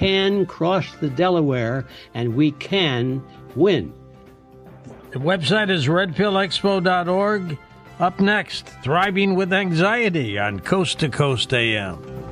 can cross the Delaware, and we can win. The website is redpillexpo.org. Up next, Thriving with Anxiety on Coast to Coast AM.